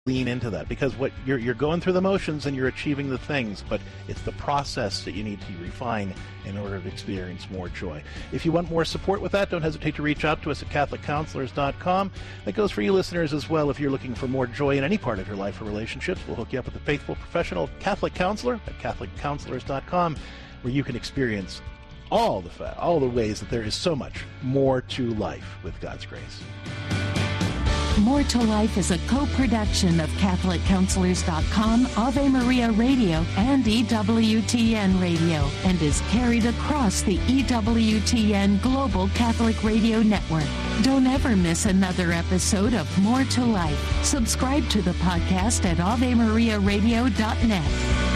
lean into that, because what you're going through the motions and you're achieving the things, but it's the process that you need to refine in order to experience more joy. If you want more support with that, don't hesitate to reach out to us at CatholicCounselors.com. That goes for you listeners as well. If you're looking for more joy in any part of your life or relationships, we'll hook you up with a faithful professional Catholic counselor at CatholicCounselors.com, where you can experience all the ways that there is so much more to life with God's grace. More to Life is a co-production of CatholicCounselors.com, Ave Maria Radio, and EWTN Radio, and is carried across the EWTN Global Catholic Radio Network. Don't ever miss another episode of More to Life. Subscribe to the podcast at AveMariaRadio.net.